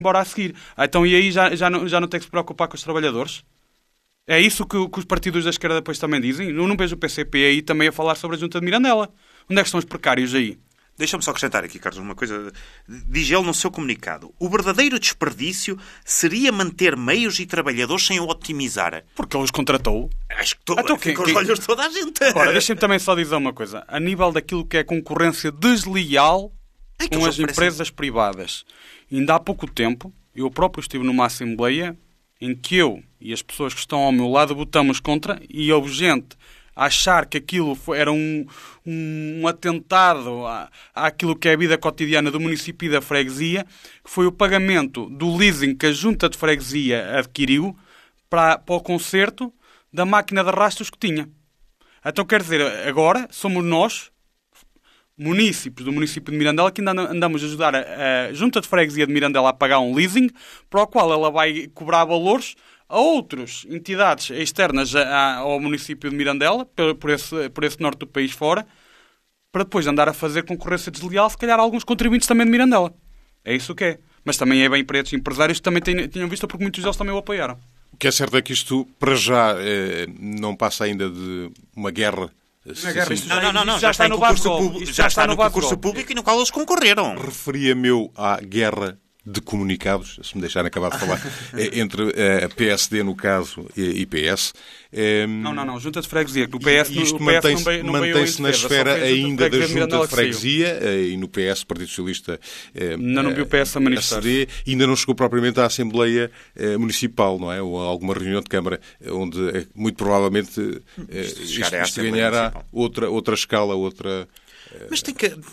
embora a seguir. Então e aí já não tem que se preocupar com os trabalhadores? É isso que os partidos da esquerda depois também dizem? Eu não vejo o PCP aí também a falar sobre a Junta de Mirandela. Onde é que estão os precários aí? Deixa-me só acrescentar aqui, Carlos, uma coisa. Diz ele no seu comunicado: o verdadeiro desperdício seria manter meios e trabalhadores sem o otimizar. Porque ele os contratou. Acho que ficam os olhos de toda a gente. Agora, deixem-me também só dizer uma coisa. A nível daquilo que é concorrência desleal com as empresas privadas. Ainda há pouco tempo, eu próprio estive numa assembleia em que eu e as pessoas que estão ao meu lado votamos contra e houve gente a achar que aquilo era um atentado àquilo que é a vida cotidiana do município e da freguesia, que foi o pagamento do leasing que a Junta de Freguesia adquiriu para o conserto da máquina de rastros que tinha. Então, quer dizer, agora somos nós, munícipes do município de Mirandela, que ainda andamos a ajudar a Junta de Freguesia de Mirandela a pagar um leasing para o qual ela vai cobrar valores a outras entidades externas ao município de Mirandela, por esse norte do país fora, para depois andar a fazer concorrência desleal, se calhar, a alguns contribuintes também de Mirandela. É isso que é. Mas também é bem para estes empresários que também tinham visto, porque muitos deles também o apoiaram. O que é certo é que isto, para já, não passa ainda de uma guerra. Não. Já está no concurso público e no qual eles concorreram. Referia-me eu à guerra de comunicados, se me deixarem acabar de falar, entre a PSD, no caso, e PS. Não. Junta de Freguesia. O PS, isto mantém-se na esfera ainda da Junta de Freguesia e no PS, Partido Socialista, ainda não viu o PS a manifestar. Ainda não chegou propriamente à Assembleia Municipal, não é? Ou a alguma reunião de Câmara, onde muito provavelmente isto ganhará outra escala, outra... Mas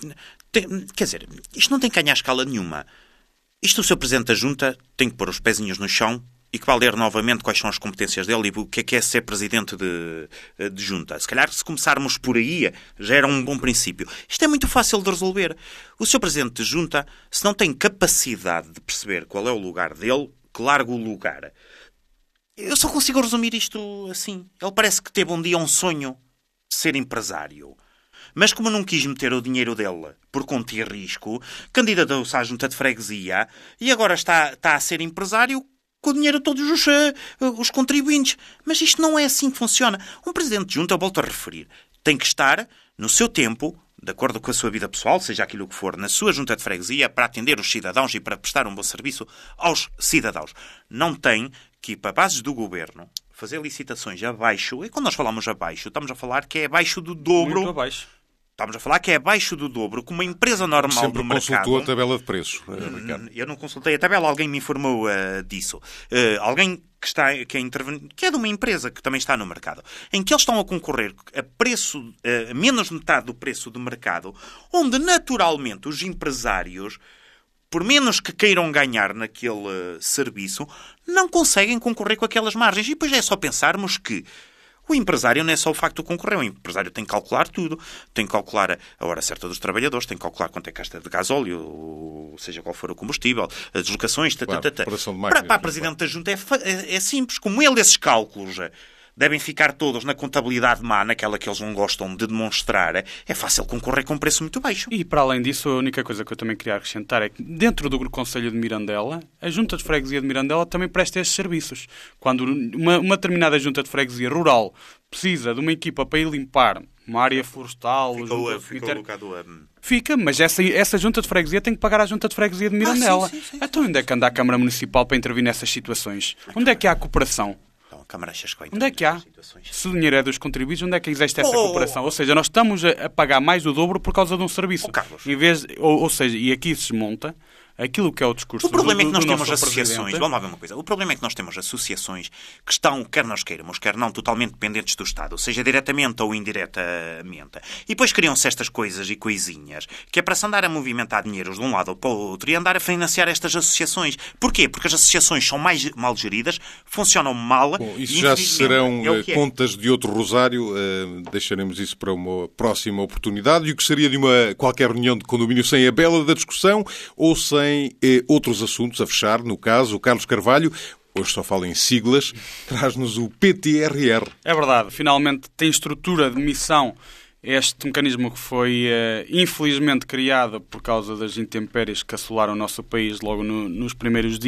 quer dizer, isto não tem que ganhar escala nenhuma. Isto o Sr. Presidente da Junta tem que pôr os pezinhos no chão e que vai ler novamente quais são as competências dele e o que é ser Presidente de Junta. Se calhar, se começarmos por aí, já era um bom princípio. Isto é muito fácil de resolver. O Sr. Presidente de Junta, se não tem capacidade de perceber qual é o lugar dele, que larga o lugar. Eu só consigo resumir isto assim. Ele parece que teve um dia um sonho de ser empresário. Mas como não quis meter o dinheiro dele por conta e risco, candidatou-se à Junta de Freguesia e agora está a ser empresário com o dinheiro de todos os contribuintes. Mas isto não é assim que funciona. Um Presidente de Junta, volto a referir, tem que estar no seu tempo, de acordo com a sua vida pessoal, seja aquilo que for, na sua Junta de Freguesia, para atender os cidadãos e para prestar um bom serviço aos cidadãos. Não tem que ir para bases do governo fazer licitações abaixo. E quando nós falamos abaixo, estamos a falar que é abaixo do dobro. Muito abaixo. Estamos a falar que é abaixo do dobro, com uma empresa normal sempre do mercado. Sempre consultou a tabela de preços, Ricardo. Eu não consultei a tabela, alguém me informou disso. Alguém que é de uma empresa que também está no mercado, em que eles estão a concorrer a preço, menos metade do preço do mercado, onde naturalmente os empresários, por menos que queiram ganhar naquele serviço, não conseguem concorrer com aquelas margens. E depois é só pensarmos que o empresário não é só o facto de concorrer. O empresário tem que calcular tudo. Tem que calcular a hora certa dos trabalhadores, tem que calcular quanto é que gasta de gasóleo, seja qual for o combustível, as deslocações... Claro, para a Presidente da Junta é simples. Como ele, esses cálculos devem ficar todos na contabilidade má, naquela que eles não gostam de demonstrar, é fácil concorrer com um preço muito baixo. E, para além disso, a única coisa que eu também queria acrescentar é que, dentro do Conselho de Mirandela, a Junta de Freguesia de Mirandela também presta estes serviços. Quando uma determinada Junta de Freguesia rural precisa de uma equipa para ir limpar uma área florestal... Fica, mas essa Junta de Freguesia tem que pagar à Junta de Freguesia de Mirandela. Sim. Então, onde é que anda a Câmara Municipal para intervir nessas situações? Onde é que há cooperação? Onde é que há? Se o dinheiro é dos contribuintes, onde é que existe essa cooperação? Ou seja, nós estamos a pagar mais do dobro por causa de um serviço. Ou seja, e aqui se monta aquilo que é o discurso do O problema é que nós temos associações. Vamos lá ver uma coisa. O problema é que nós temos associações que estão, quer nós queiramos, quer não, totalmente dependentes do Estado, seja diretamente ou indiretamente. E depois criam-se estas coisas e coisinhas, que é para se andar a movimentar dinheiros de um lado ou para o outro e andar a financiar estas associações. Porquê? Porque as associações são mais mal geridas, funcionam mal. Bom, isso já serão contas de outro rosário. Deixaremos isso para uma próxima oportunidade. E o que seria de uma qualquer reunião de condomínio sem a bela da discussão ou sem outros assuntos a fechar, no caso, o Carlos Carvalho, hoje só fala em siglas, traz-nos o PTRR. É verdade, finalmente tem estrutura de missão Este mecanismo que foi infelizmente criado por causa das intempéries que assolaram o nosso país logo nos primeiros dias.